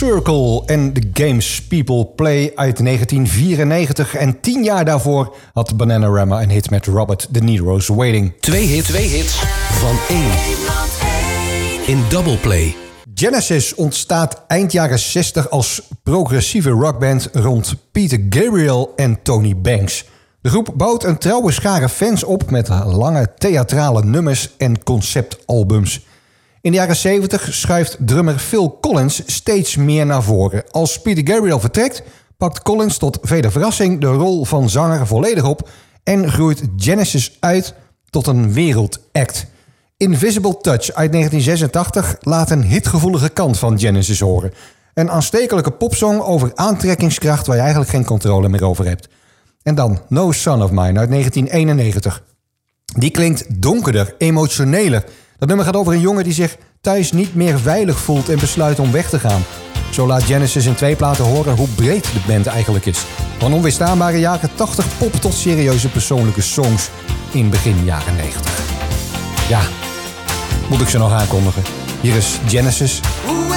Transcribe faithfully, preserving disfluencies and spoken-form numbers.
Circle en The Games People Play uit negentien vierennegentig. En tien jaar daarvoor had Bananarama een hit met Robert De Niro's Waiting. Twee hits, twee hits van één. In Double Play. Genesis ontstaat eind jaren zestig als progressieve rockband rond Peter Gabriel en Tony Banks. De groep bouwt een trouwe schare fans op met lange theatrale nummers en conceptalbums. In de jaren zeventig schuift drummer Phil Collins steeds meer naar voren. Als Peter Gabriel vertrekt, pakt Collins tot vele verrassing de rol van zanger volledig op en groeit Genesis uit tot een wereldact. Invisible Touch uit negentien zesentachtig laat een hitgevoelige kant van Genesis horen. Een aanstekelijke popsong over aantrekkingskracht waar je eigenlijk geen controle meer over hebt. En dan No Son of Mine uit negentien eenennegentig. Die klinkt donkerder, emotioneler. Dat nummer gaat over een jongen die zich thuis niet meer veilig voelt en besluit om weg te gaan. Zo laat Genesis in twee platen horen hoe breed de band eigenlijk is. Van onweerstaanbare jaren tachtig pop tot serieuze persoonlijke songs in begin jaren negentig. Ja, moet ik ze nog aankondigen? Hier is Genesis.